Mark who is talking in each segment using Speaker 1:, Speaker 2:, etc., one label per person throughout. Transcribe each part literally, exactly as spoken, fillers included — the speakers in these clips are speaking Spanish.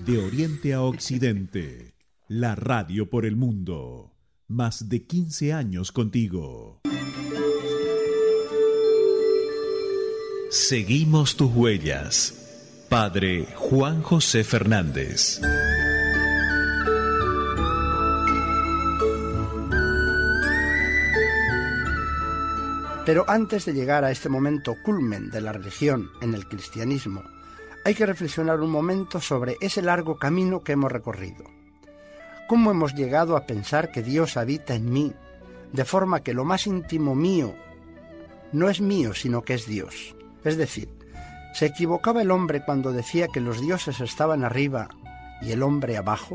Speaker 1: De oriente a occidente, la radio por el mundo. Más de quince años contigo. Seguimos tus huellas. Padre Juan José Fernández.
Speaker 2: Pero antes de llegar a este momento culmen de la religión en el cristianismo, hay que reflexionar un momento sobre ese largo camino que hemos recorrido. ¿Cómo hemos llegado a pensar que Dios habita en mí, de forma que lo más íntimo mío no es mío, sino que es Dios? Es decir, ¿se equivocaba el hombre cuando decía que los dioses estaban arriba y el hombre abajo?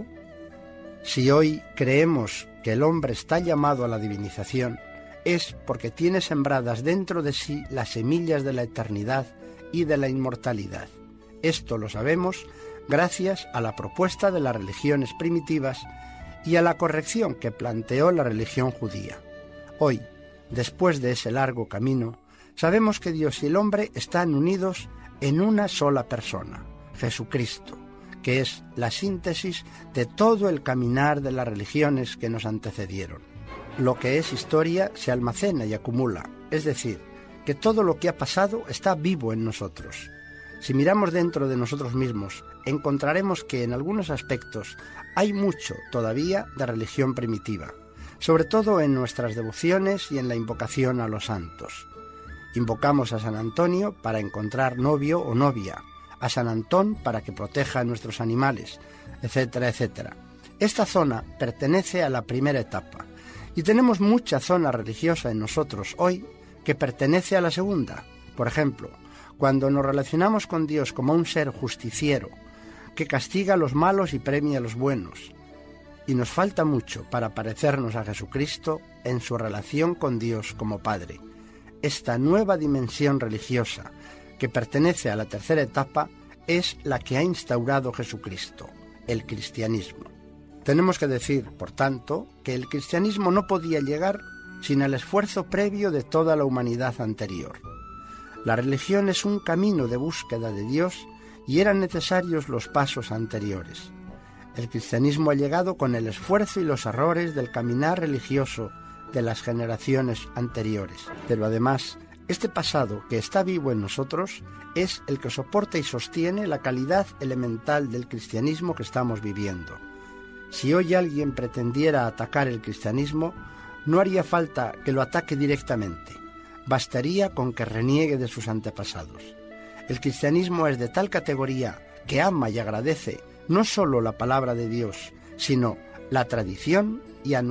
Speaker 2: Si hoy creemos que el hombre está llamado a la divinización, es porque tiene sembradas dentro de sí las semillas de la eternidad y de la inmortalidad. Esto lo sabemos gracias a la propuesta de las religiones primitivas y a la corrección que planteó la religión judía. Hoy, después de ese largo camino, sabemos que Dios y el hombre están unidos en una sola persona, Jesucristo, que es la síntesis de todo el caminar de las religiones que nos antecedieron. Lo que es historia se almacena y acumula, es decir, que todo lo que ha pasado está vivo en nosotros. Si miramos dentro de nosotros mismos, encontraremos que en algunos aspectos hay mucho todavía de religión primitiva, sobre todo en nuestras devociones y en la invocación a los santos. Invocamos a San Antonio para encontrar novio o novia, a San Antón para que proteja a nuestros animales, etcétera, etcétera. Esta zona pertenece a la primera etapa, y tenemos mucha zona religiosa en nosotros hoy que pertenece a la segunda. Por ejemplo, cuando nos relacionamos con Dios como un ser justiciero, que castiga a los malos y premia a los buenos. Y nos falta mucho para parecernos a Jesucristo en su relación con Dios como Padre. Esta nueva dimensión religiosa, que pertenece a la tercera etapa, es la que ha instaurado Jesucristo, el cristianismo. Tenemos que decir, por tanto, que el cristianismo no podía llegar sin el esfuerzo previo de toda la humanidad anterior. La religión es un camino de búsqueda de Dios y eran necesarios los pasos anteriores. El cristianismo ha llegado con el esfuerzo y los errores del caminar religioso de las generaciones anteriores. Pero además, este pasado que está vivo en nosotros es el que soporta y sostiene la calidad elemental del cristianismo que estamos viviendo. Si hoy alguien pretendiera atacar el cristianismo, no haría falta que lo ataque directamente. Bastaría con que reniegue de sus antepasados. El cristianismo es de tal categoría que ama y agradece no solo la palabra de Dios, sino la tradición y a